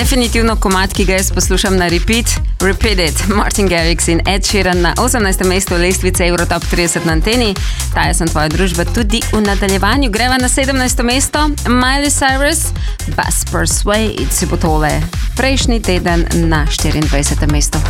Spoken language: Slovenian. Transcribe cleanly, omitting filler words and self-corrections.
Definitivno komad, ki ga jaz poslušam na repeat. Repeat It, Martin Garrix in Ed Sheeran na 18. mestu lestvice Eurotop 30 na anteni. Taja sem tvoja družba tudi v nadaljevanju. Greva na 17. mesto. Miley Cyrus, Best Persuade, si bo tole prejšnji teden na 24. mestu.